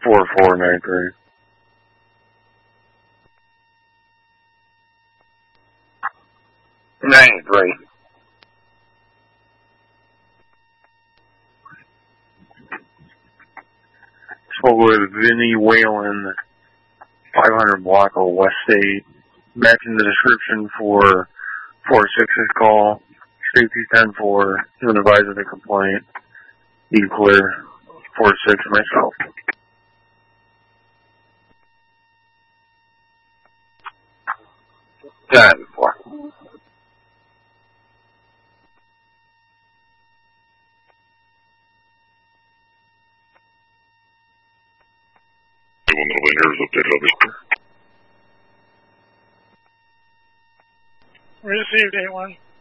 4493. Spoke with Vinny Whalen, 500 block of West State, matching the description for 46's call. Safety 10-4, to advise of the complaint. You clear 46 myself. Time for. Received 8-1.